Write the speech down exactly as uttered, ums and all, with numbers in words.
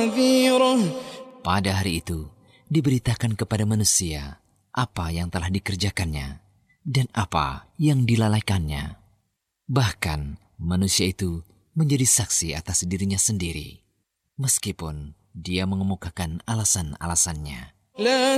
عَثِيرَةٌ. Pada hari itu diberitakan kepada manusia apa yang telah dikerjakannya dan apa yang dilalaikannya. Bahkan manusia itu menjadi saksi atas dirinya sendiri, meskipun dia mengemukakan alasan-alasannya. لا